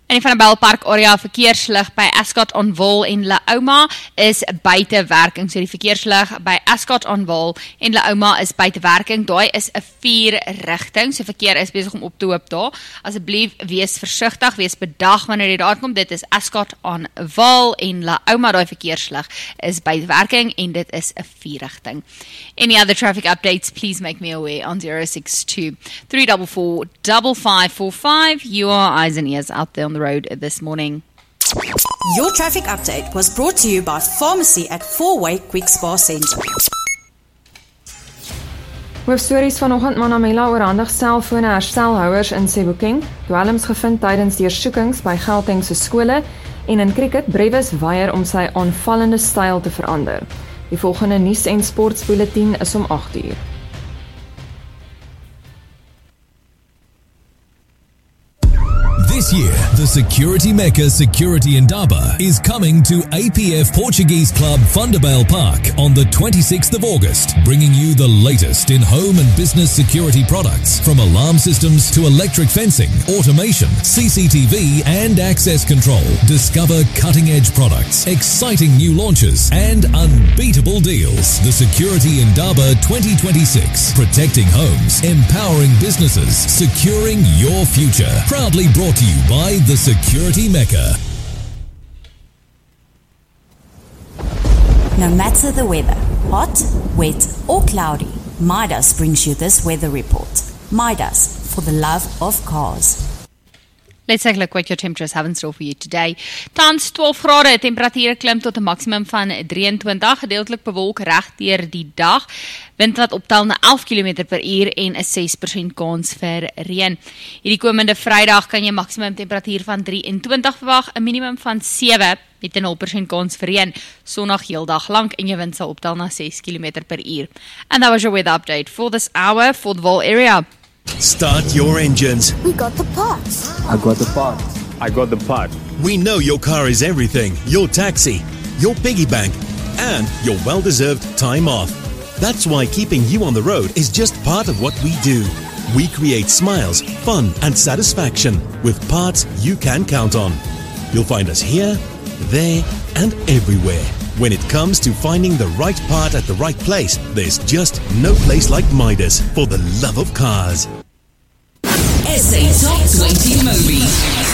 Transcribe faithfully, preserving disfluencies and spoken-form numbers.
In die Van der Bijlpark area verkeerslig by Ascot on Wall en Laoma is buite werking. So die verkeerslig by Ascot on Wall en Laoma is buite werking. Daai is 'n vier rigting. So verkeer is besig om op te hoop daar. Asseblief wees versigtig, wees bedag wanneer jy daar kom. Dit is Ascot on Wall en Laoma. Daai verkeerslig is buite werking en dit is 'n vier rigting. Any other traffic updates, please make me aware on zero six two, three four four, five five four five. You are eyes and ears out there on the road this morning. Your traffic update was brought to you by Pharmacy at Four-Way Quick Spa Centre. Hoofstories vanoggend Manamela oorhandig selfone herstelhouers in Sebokeng, dwelms gevind tydens deursoekings by Gauteng se skole en in cricket Brewis weier om sy aanvallende styl te verander. Die volgende nuus en sportbulletin is om agt uur. This year, the Security Mecca Security Indaba is coming to A P F Portuguese Club Vanderbijl Park on the twenty-sixth of August, bringing you the latest in home and business security products, from alarm systems to electric fencing, automation, C C T V and access control. Discover cutting-edge products, exciting new launches and unbeatable deals. The Security Indaba twenty twenty-six, protecting homes, empowering businesses, securing your future. Proudly brought to you by the Security Mecca. No matter the weather, hot, wet or cloudy, Midas brings you this weather report. Midas, for the love of cars. Let's take a look what your temperatures have in store for you today. Tans twaalf grade, temperature klim tot 'n maksimum van drieëntwintig, gedeeltelik bewolk reg deur die dag. Wind wat optel na elf kilometer per uur en 'n ses persent kans vir reën. Hierdie komende Vrydag kan jy maksimum temperatuur van drieëntwintig verwag, 'n minimum van sewe met 'n nul persent kans vir reën. Sondag heeldag lank en jou wind sal optel na ses kilometer per uur. And that was your weather update for this hour for the Vaal area. Start your engines. We got the parts. I got the part. I got the part. We know your car is everything. Your taxi, your piggy bank, and your well-deserved time off. That's why keeping you on the road is just part of what we do. We create smiles, fun, and satisfaction with parts you can count on. You'll find us here, there, and everywhere. When it comes to finding the right part at the right place, there's just no place like Midas, for the love of cars. S A Top twenty Movies.